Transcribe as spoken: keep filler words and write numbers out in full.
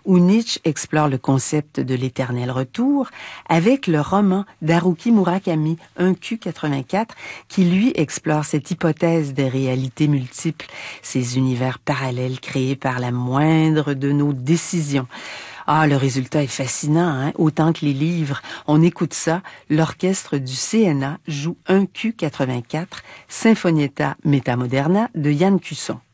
où Nietzsche explore le concept de l'éternel retour, avec le roman d'Haruki Murakami, un Q quatre-vingt-quatre, qui lui explore cette hypothèse des réalités multiples, ces univers parallèles créés par la moindre de nos décisions. Ah, le résultat est fascinant, hein? Autant que les livres. On écoute ça, l'orchestre du C N A joue un Q quatre-vingt-quatre, Sinfonietta Metamoderna de Yann Cusson.